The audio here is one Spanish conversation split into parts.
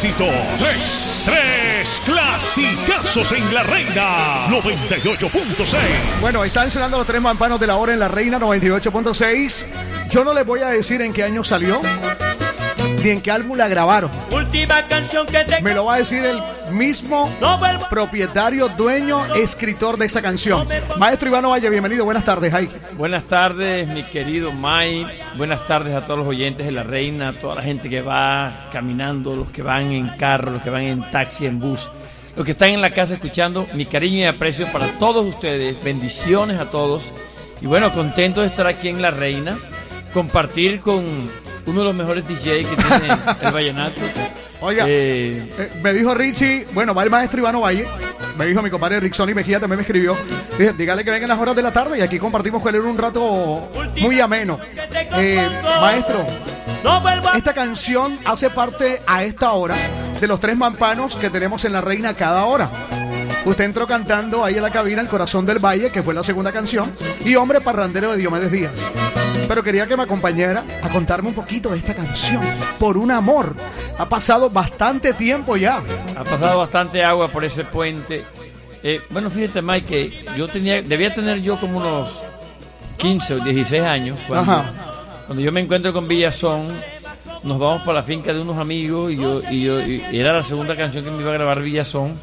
éxitos. Tres clasicazos en La Reina 98.6. Bueno, están sonando los tres mampanos de la hora en La Reina 98.6. Yo no les voy a decir en qué año salió, ni en qué álbum la grabaron. Última canción que te... Me lo va a decir el mismo propietario, dueño, escritor de esa canción. Maestro Iván Ovalle, bienvenido. Buenas tardes, Ay. Buenas tardes, mi querido Mike. Buenas tardes a todos los oyentes de La Reina, a toda la gente que va caminando, los que van en carro, los que van en taxi, en bus, los que están en la casa escuchando. Mi cariño y aprecio para todos ustedes. Bendiciones a todos. Y bueno, contento de estar aquí en La Reina, compartir con uno de los mejores DJs que tiene el vallenato. Oiga, me dijo Richie, bueno, va el maestro Iván Ovalle, me dijo mi compadre Rickson Mejía, también me escribió, dije, dígale que vengan las horas de la tarde y aquí compartimos con él un rato muy ameno. Maestro, esta canción hace parte a esta hora de los tres mampanos que tenemos en La Reina cada hora. Usted entró cantando ahí en la cabina El Corazón del Valle, que fue la segunda canción, y Hombre Parrandero de Diomedes Díaz. Pero quería que me acompañara a contarme un poquito de esta canción, Por un Amor. Ha pasado bastante tiempo ya. Ha pasado bastante agua por ese puente. Bueno, fíjate, Mike, que debía tener yo como unos 15 o 16 años cuando yo me encuentro con Villazón. Nos vamos para la finca de unos amigos y era la segunda canción que me iba a grabar Villazón.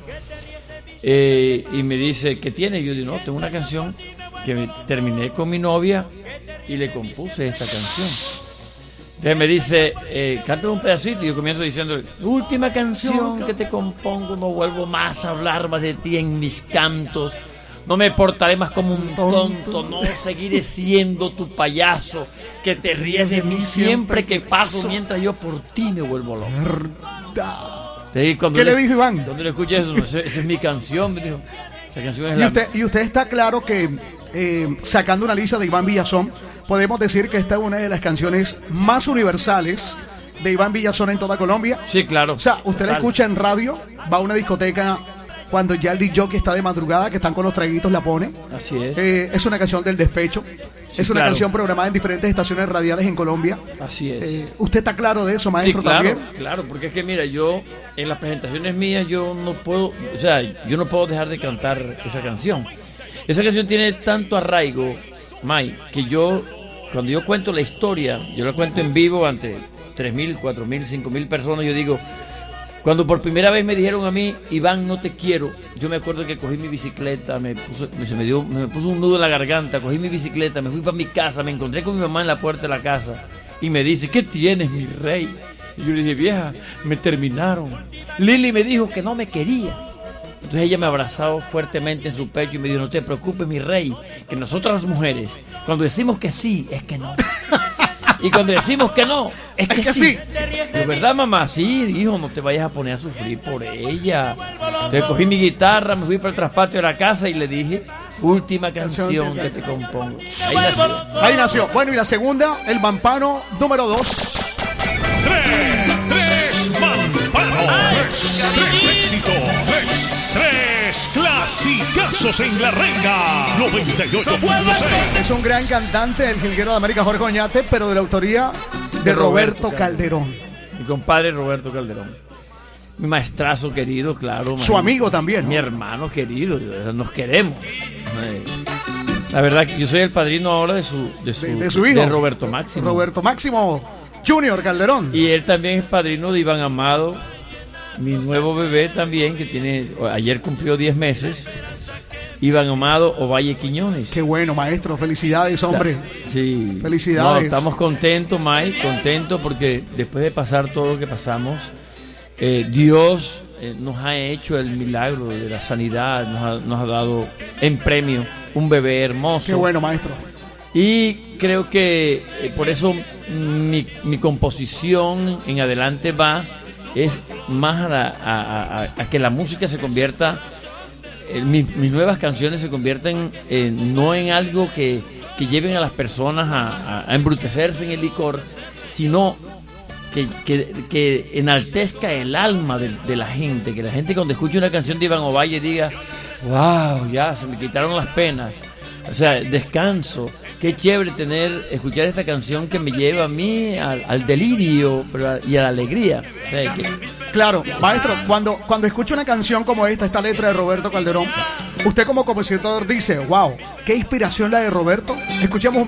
Y me dice, ¿qué tiene? Y yo digo, no, tengo una canción que terminé con mi novia y le compuse esta canción. Entonces me dice, cántame un pedacito. Y yo comienzo diciendo, última canción que te compongo, no vuelvo más a hablar más de ti en mis cantos. No me portaré más como un tonto, no seguiré siendo tu payaso, que te ríes de mí siempre que paso, mientras yo por ti me vuelvo loco. ¿Qué le dijo Iván? Cuando le escuché eso, esa es mi canción, me dijo. Esa canción es y usted está claro que, sacando una lista de Iván Villazón, podemos decir que esta es una de las canciones más universales de Iván Villazón en toda Colombia. Sí, claro. O sea, usted la escucha en radio, va a una discoteca cuando ya el DJ que está de madrugada, que están con los traguitos, la pone. Así es. Es una canción del despecho. Sí, es una canción programada en diferentes estaciones radiales en Colombia. Así es. ¿Usted está claro de eso, maestro? Sí, claro, también? Claro, porque es que mira, yo en las presentaciones mías yo no puedo dejar de cantar esa canción. Esa canción tiene tanto arraigo, Mike, que cuando yo cuento la historia, yo la cuento en vivo ante 3.000, 4.000, 5.000 personas, yo digo, cuando por primera vez me dijeron a mí, Iván, no te quiero, yo me acuerdo que cogí mi bicicleta, me puso un nudo en la garganta, cogí mi bicicleta, me fui para mi casa, me encontré con mi mamá en la puerta de la casa y me dice, ¿qué tienes, mi rey? Y yo le dije, vieja, me terminaron. Lili me dijo que no me quería. Entonces ella me abrazó fuertemente en su pecho y me dijo, no te preocupes, mi rey, que nosotras las mujeres, cuando decimos que sí, es que no. Y cuando decimos que no, es que sí. ¿De verdad, mamá? Sí, hijo, no te vayas a poner a sufrir por ella. Entonces cogí mi guitarra, me fui para el traspatio de la casa y le dije, última canción que te compongo. Ahí nació. Bueno, y la segunda, el mampano número 2. Tres mampanos. Tres éxitos. Tres clasicazos en La Reina 98.6. Es un gran cantante, el jilguero de América, Jorge Oñate, pero de la autoría de Roberto Calderón. Mi compadre Roberto Calderón. Mi maestrazo querido, claro. Su amigo también, ¿no? Mi hermano querido, nos queremos. La verdad que yo soy el padrino ahora de su hijo, de Roberto Máximo. Roberto Máximo Junior Calderón. Y él también es padrino de Iván Amado, mi nuevo bebé también, que ayer cumplió 10 meses. Iván Amado Ovalle Quiñones. Qué bueno, maestro. Felicidades, hombre. Sí. Felicidades. No, estamos contentos, Mike, contentos porque después de pasar todo lo que pasamos, Dios nos ha hecho el milagro de la sanidad, nos ha dado en premio un bebé hermoso. Qué bueno, maestro. Y creo que por eso mi composición en adelante es más a que la música se convierta, mis nuevas canciones se convierten no en algo que lleven a las personas a embrutecerse en el licor, sino que enaltezca el alma de la gente, que la gente cuando escuche una canción de Iván Ovalle diga, wow, ya se me quitaron las penas, O sea, descanso. Qué chévere escuchar esta canción que me lleva a mí al delirio y a la alegría. O sea, Claro, maestro, cuando escucha una canción como esta letra de Roberto Calderón, usted como compositor dice, wow, qué inspiración la de Roberto. Escuchemos un